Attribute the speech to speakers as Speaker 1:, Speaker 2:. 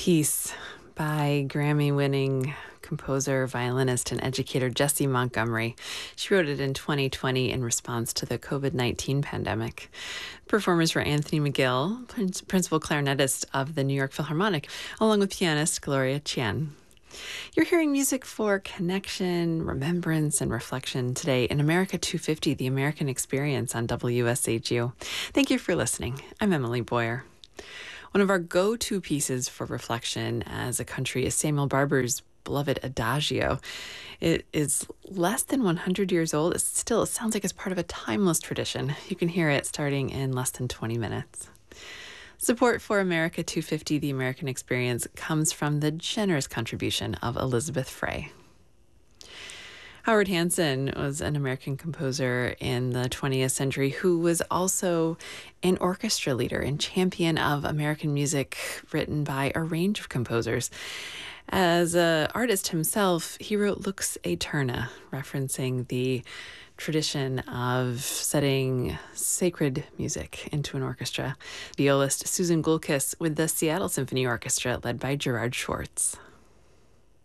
Speaker 1: Peace by Grammy-winning composer, violinist, and educator Jessie Montgomery. She wrote it in 2020 in response to the COVID-19 pandemic. Performers were Anthony McGill, principal clarinetist of the New York Philharmonic, along with pianist Gloria Chien. You're hearing music for connection, remembrance, and reflection today in America 250, The American Experience on WSHU. Thank you for listening. I'm Emily Boyer. One of our go-to pieces for reflection as a country is Samuel Barber's beloved Adagio. It is less than 100 years old. It sounds like it's part of a timeless tradition. You can hear it starting in less than 20 minutes. Support for America 250, The American Experience, comes from the generous contribution of Elizabeth Frey. Howard Hanson was an American composer in the 20th century who was also an orchestra leader and champion of American music written by a range of composers. As an artist himself, he wrote Lux Aeterna, referencing the tradition of setting sacred music into an orchestra. Violist Susan Gulkis with the Seattle Symphony Orchestra, led by Gerard Schwartz.